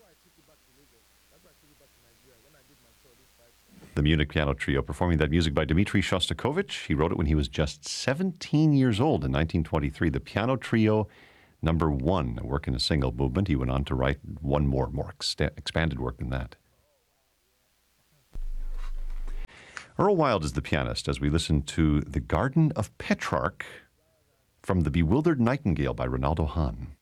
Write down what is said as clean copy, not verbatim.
The Munich Piano Trio performing that music by Dmitri Shostakovich. He wrote it when he was just 17 years old in 1923. The Piano Trio #1, a work in a single movement. He went on to write one more expanded work than that. Earl Wild is the pianist as we listen to The Garden of Petrarch from The Bewildered Nightingale by Ronaldo Hahn.